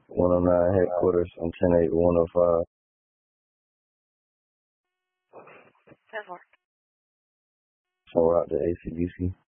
109 headquarters on 10-8, 105. 10-4. So we're out to ACDC.